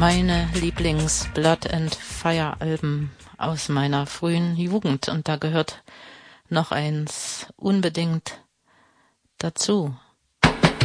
meine Lieblings-Blood and Fire-Alben aus meiner frühen Jugend. Und da gehört noch eins unbedingt dazu.